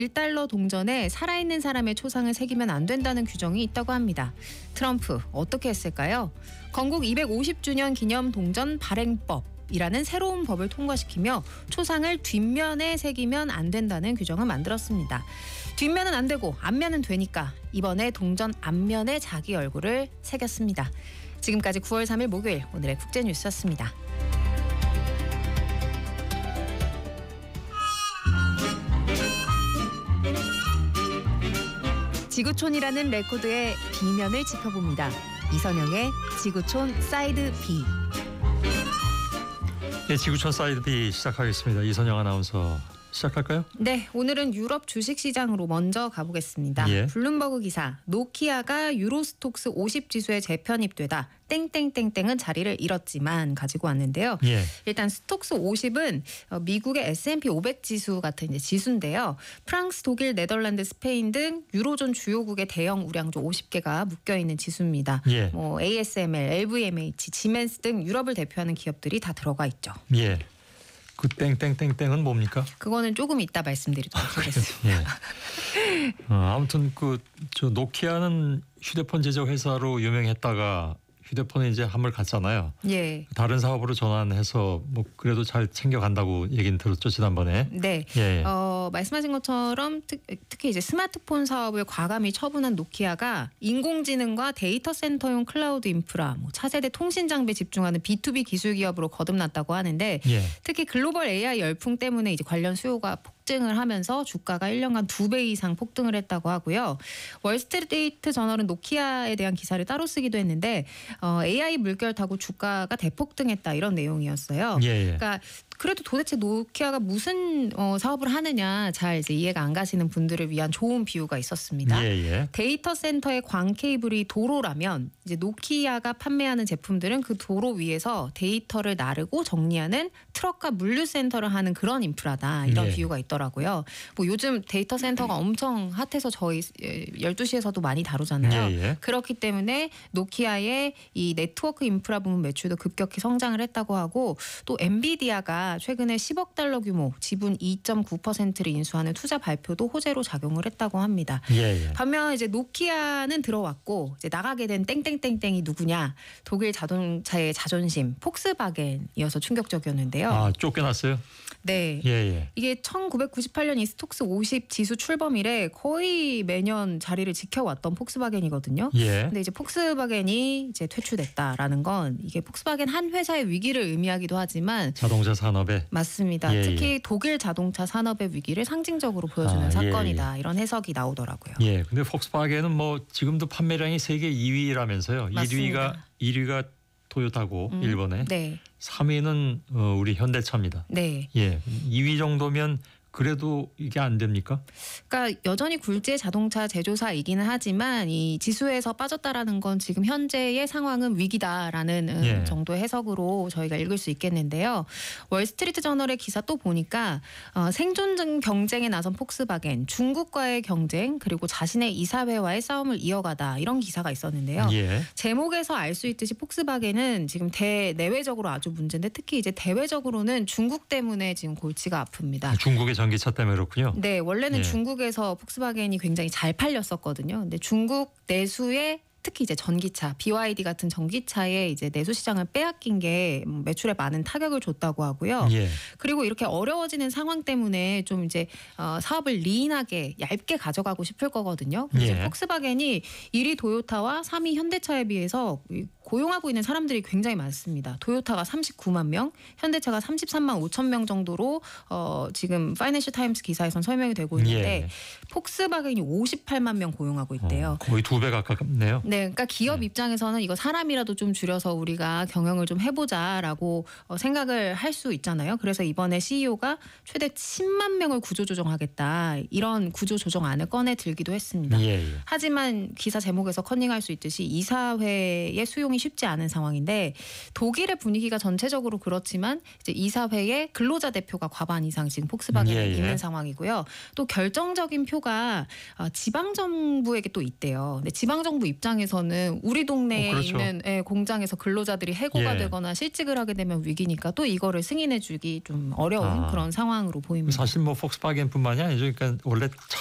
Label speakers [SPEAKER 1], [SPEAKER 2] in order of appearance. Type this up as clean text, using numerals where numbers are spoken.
[SPEAKER 1] $1 동전에 살아있는 사람의 초상을 새기면 안 된다는 규정이 있다고 합니다. 트럼프 어떻게 했을까요? 건국 250주년 기념 동전 발행법이라는 새로운 법을 통과시키며 초상을 뒷면에 새기면 안 된다는 규정을 만들었습니다. 뒷면은 안 되고 앞면은 되니까 이번에 동전 앞면에 자기 얼굴을 새겼습니다. 지금까지 9월 3일 목요일 오늘의 국제뉴스였습니다. 지구촌이라는 레코드의 B면을 짚어봅니다. 이선영의 지구촌 사이드 B.
[SPEAKER 2] 네, 지구촌 사이드 B 시작하겠습니다. 이선영 아나운서 시작할까요?
[SPEAKER 1] 네, 오늘은 유럽 주식시장으로 먼저 가보겠습니다.
[SPEAKER 2] 예.
[SPEAKER 1] 블룸버그 기사, 노키아가 유로스톡스 50 지수에 재편입되다. 땡땡땡땡은 자리를 잃었지만 가지고 왔는데요.
[SPEAKER 2] 예.
[SPEAKER 1] 일단 스톡스 50은 미국의 S&P 500 지수 같은 이제 지수인데요. 프랑스, 독일, 네덜란드, 스페인 등 유로존 주요국의 대형 우량주 50개가 묶여 있는 지수입니다.
[SPEAKER 2] 예.
[SPEAKER 1] 뭐 ASML, LVMH, 지멘스 등 유럽을 대표하는 기업들이 다 들어가 있죠.
[SPEAKER 2] 예. 그 땡땡땡땡은 뭡니까?
[SPEAKER 1] 그거는 조금 이따 말씀드리도록 하겠습니다.
[SPEAKER 2] 예. 아무튼 저 노키아는 휴대폰 제조 회사로 유명했다가 휴대폰에 이제 한물 갔잖아요.
[SPEAKER 1] 예.
[SPEAKER 2] 다른 사업으로 전환해서 뭐 그래도 잘 챙겨간다고 얘기는 들었죠, 지난번에.
[SPEAKER 1] 네.
[SPEAKER 2] 예.
[SPEAKER 1] 말씀하신 것처럼 특히 이제 스마트폰 사업을 과감히 처분한 노키아가 인공지능과 데이터 센터용 클라우드 인프라, 뭐 차세대 통신 장비에 집중하는 B2B 기술 기업으로 거듭났다고 하는데
[SPEAKER 2] 예.
[SPEAKER 1] 특히 글로벌 AI 열풍 때문에 이제 관련 수요가 폭증을 하면서 주가가 1년간 2배 이상 폭등을 했다고 하고요. 월스트리트 저널은 노키아에 대한 기사를 따로 쓰기도 했는데 AI 물결 타고 주가가 대폭등했다 이런 내용이었어요.
[SPEAKER 2] 예. 예.
[SPEAKER 1] 그러니까 그래도 도대체 노키아가 무슨 사업을 하느냐 잘 이제 이해가 안 가시는 분들을 위한 좋은 비유가 있었습니다.
[SPEAKER 2] 예. 예.
[SPEAKER 1] 데이터 센터의 광 케이블이 도로라면 이제 노키아가 판매하는 제품들은 그 도로 위에서 데이터를 나르고 정리하는 트럭과 물류 센터를 하는 그런 인프라다 이런
[SPEAKER 2] 예.
[SPEAKER 1] 비유가 있더라고요. 뭐 요즘 데이터 센터가 엄청 핫해서 저희 12시에서도 많이 다루잖아요.
[SPEAKER 2] 예. 예.
[SPEAKER 1] 그렇기 때문에 노키아의 이 네트워크 인프라 부문 매출도 급격히 성장을 했다고 하고 또 엔비디아가 최근에 10억 달러 규모 지분 2.9%를 인수하는 투자 발표도 호재로 작용을 했다고 합니다.
[SPEAKER 2] 예. 예.
[SPEAKER 1] 반면 이제 노키아는 들어왔고 이제 나가게 된 땡땡땡땡이 누구냐? 독일 자동차의 자존심 폭스바겐이어서 충격적이었는데요.
[SPEAKER 2] 아, 쫓겨났어요?
[SPEAKER 1] 네.
[SPEAKER 2] 예. 예.
[SPEAKER 1] 이게 1998년 이 스톡스 50 지수 출범 이래 거의 매년 자리를 지켜왔던 폭스바겐이거든요.
[SPEAKER 2] 예.
[SPEAKER 1] 근데 이제 폭스바겐이 이제 퇴출됐다라는 건 이게 폭스바겐 한 회사의 위기를 의미하기도 하지만
[SPEAKER 2] 자동차 산업에.
[SPEAKER 1] 맞습니다.
[SPEAKER 2] 예,
[SPEAKER 1] 특히 독일 자동차 산업의 위기를 상징적으로 보여주는 사건이다. 이런 해석이 나오더라고요.
[SPEAKER 2] 예. 근데 폭스바겐은 뭐 지금도 판매량이 세계 2위라면서요.
[SPEAKER 1] 맞습니다.
[SPEAKER 2] 1위가 토요타고 일본에.
[SPEAKER 1] 네.
[SPEAKER 2] 3위는 우리 현대차입니다.
[SPEAKER 1] 네.
[SPEAKER 2] 예. 2위 정도면 그래도 이게 안 됩니까?
[SPEAKER 1] 그러니까 여전히 굴지의 자동차 제조사이기는 하지만 이 지수에서 빠졌다라는 건 지금 현재의 상황은 위기다라는
[SPEAKER 2] 예.
[SPEAKER 1] 정도의 해석으로 저희가 읽을 수 있겠는데요. 월스트리트 저널의 기사 또 보니까 생존 경쟁에 나선 폭스바겐, 중국과의 경쟁 그리고 자신의 이사회와의 싸움을 이어가다 이런 기사가 있었는데요.
[SPEAKER 2] 예.
[SPEAKER 1] 제목에서 알 수 있듯이 폭스바겐은 지금 내외적으로 아주 문제인데 특히 이제 대외적으로는 중국 때문에 지금 골치가 아픕니다.
[SPEAKER 2] 중국의 전기차 때문에 그렇군요.
[SPEAKER 1] 네, 원래는
[SPEAKER 2] 예.
[SPEAKER 1] 중국에서 폭스바겐이 굉장히 잘 팔렸었거든요. 근데 중국 내수에 특히 이제 전기차, BYD 같은 전기차의 이제 내수 시장을 빼앗긴 게 매출에 많은 타격을 줬다고 하고요.
[SPEAKER 2] 예.
[SPEAKER 1] 그리고 이렇게 어려워지는 상황 때문에 좀 이제 사업을 리인하게 얇게 가져가고 싶을 거거든요. 그래서
[SPEAKER 2] 예.
[SPEAKER 1] 폭스바겐이 1위 도요타와 3위 현대차에 비해서 고용하고 있는 사람들이 굉장히 많습니다. 도요타가 39만 명, 현대차가 33만 5천 명 정도로 지금 파이낸셜 타임스 기사에선 설명이 되고 있는데
[SPEAKER 2] 예.
[SPEAKER 1] 폭스바겐이 58만 명 고용하고 있대요.
[SPEAKER 2] 거의 2배 가깝네요.
[SPEAKER 1] 네, 그러니까 기업 입장에서는 이거 사람이라도 좀 줄여서 우리가 경영을 좀 해보자라고 생각을 할 수 있잖아요. 그래서 이번에 CEO가 최대 10만 명을 구조조정하겠다 이런 구조조정안을 꺼내 들기도 했습니다.
[SPEAKER 2] 예.
[SPEAKER 1] 하지만 기사 제목에서 컨닝할 수 있듯이 이사회의 수용이 쉽지 않은 상황인데 독일의 분위기가 전체적으로 그렇지만 이제 이사회에 근로자 대표가 과반 이상 지금 폭스바겐에
[SPEAKER 2] 예, 예.
[SPEAKER 1] 있는 상황이고요. 또 결정적인 표가 지방 정부에게 또 있대요. 근데 지방 정부 입장에서는 우리 동네에
[SPEAKER 2] 그렇죠.
[SPEAKER 1] 있는 공장에서 근로자들이 해고가
[SPEAKER 2] 예.
[SPEAKER 1] 되거나 실직을 하게 되면 위기니까 또 이거를 승인해주기 좀 어려운 그런 상황으로 보입니다.
[SPEAKER 2] 사실 뭐 폭스바겐뿐만이 아니죠. 그러니까 원래